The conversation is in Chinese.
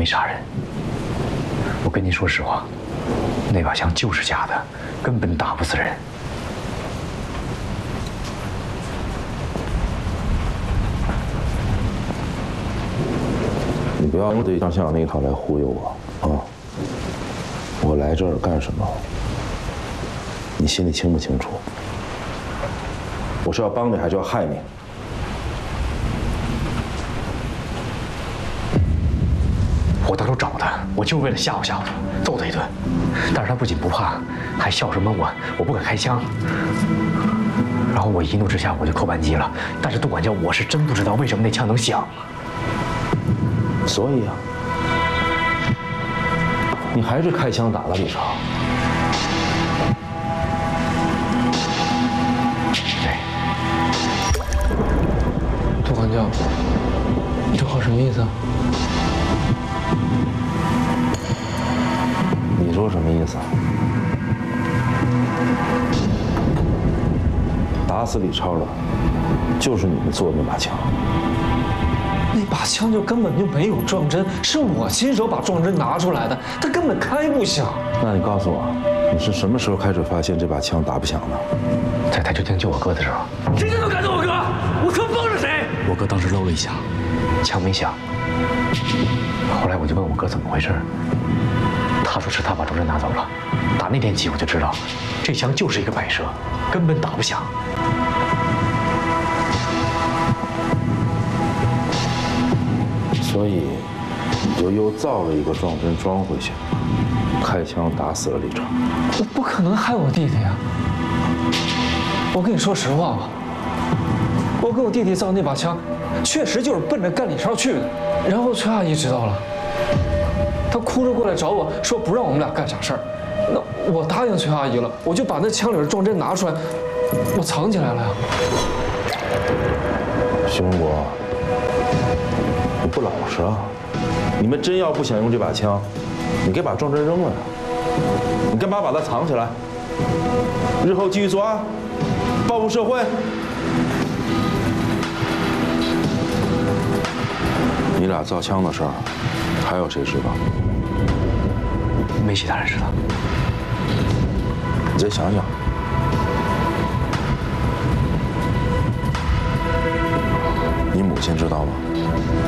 杀人。我跟您说实话，那把枪就是假的，根本打不死人。 你不要用对象那一套来忽悠我啊！我来这儿干什么？你心里清不清楚？我是要帮你，还是要害你？ 我当初找他，我就是为了吓唬吓唬他，揍他一顿。但是他不仅不怕，还笑什么我不敢开枪。然后我一怒之下我就扣扳机了。但是杜管教，我是真不知道为什么那枪能响。 所以啊，你还是开枪打了李超。 对。 杜管教，你这话什么意思啊？ 你说什么意思？打死李超的，就是你们做的那把枪。 那把枪就根本就没有撞针，是我亲手把撞针拿出来的，它根本开不响。 那你告诉我，你是什么时候开始发现这把枪打不响的？ 在太究竟救我哥的时候。 谁能赶走我哥？我哥帮着谁？ 我哥当时搂了一下，枪没响。后来我就问我哥怎么回事，他说是他把撞针拿走了。打那天起我就知道，这枪就是一个摆设，根本打不响。 所以，你就又造了一个撞针装回去，开枪打死了李超。 我不可能害我弟弟呀！我跟你说实话吧，我跟我弟弟造那把枪，确实就是奔着干李超去的。然后崔阿姨知道了，她哭着过来找我说不让我们俩干傻事儿。那我答应崔阿姨了，我就把那枪里的撞针拿出来，我藏起来了呀。 徐文国，你不老实啊！你们真要不想用这把枪，你该把撞针扔了呀！你干嘛把它藏起来？日后继续作案，报复社会。你俩造枪的事儿，还有谁知道？ 没其他人知道。 你再想想，你母亲知道吗？